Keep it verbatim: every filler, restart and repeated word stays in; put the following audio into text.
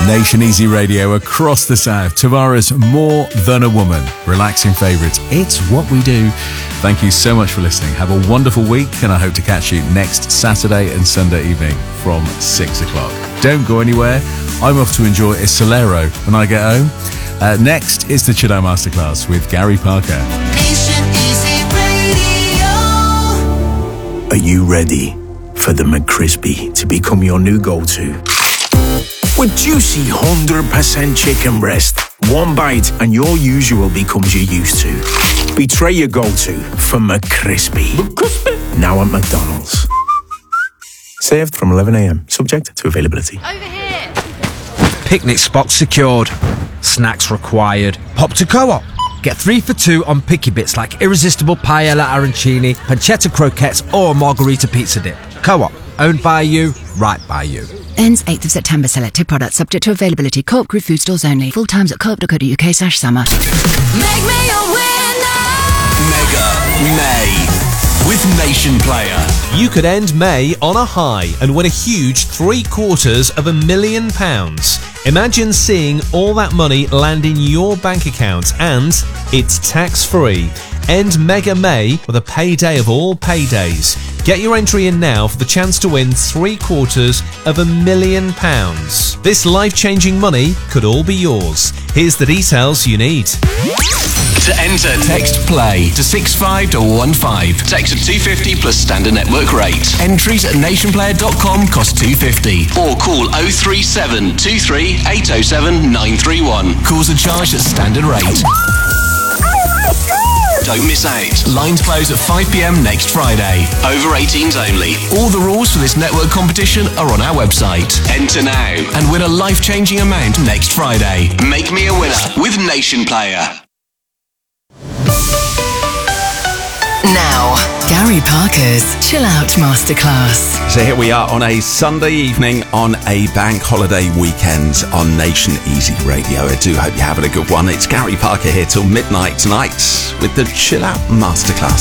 Nation Easy Radio across the south. Tavara's More Than a Woman. Relaxing favourites. It's what we do. Thank you so much for listening. Have a wonderful week, and I hope to catch you next Saturday and Sunday evening from six o'clock. Don't go anywhere. I'm off to enjoy a Solero when I get home. Uh, next is the Chill Out Masterclass with Gary Parker. Nation Easy Radio. Are you ready for the McCrispy to become your new go-to? With juicy one hundred percent chicken breast, one bite and your usual becomes your used to. Betray your go-to for McCrispy. McCrispy. Now at McDonald's. Served from eleven a.m. Subject to availability. Over here. Picnic spot secured. Snacks required. Pop to Co-op. Get three for two on picky bits like irresistible paella arancini, pancetta croquettes or margarita pizza dip. Co-op. Owned by you, right by you. Ends eighth of September. Selected products subject to availability. Co-op Group food stores only. Full times at co-op.co.uk slash summer. Make me a winner. Mega May with Nation Player. You could end May on a high and win a huge three quarters of a million pounds. Imagine seeing all that money land in your bank account, and it's tax-free. End Mega May with a payday of all paydays. Get your entry in now for the chance to win three quarters of a million pounds. This life-changing money could all be yours. Here's the details you need. To enter, text PLAY to six five one five. Text to two fifty plus standard network rate. Entries at nationplayer dot com cost two fifty. Or call oh three seven two three eight oh seven nine three one. Calls are charged at standard rate. Don't miss out. Lines close at five p.m. next Friday. Over eighteens only. All the rules for this network competition are on our website. Enter now and win a life-changing amount next Friday. Make me a winner with Nation Player. Now, Gary Parker's Chill Out Masterclass. So here we are on a Sunday evening on a bank holiday weekend on Nation Easy Radio. I do hope you're having a good one. It's Gary Parker here till midnight tonight with the Chill Out Masterclass.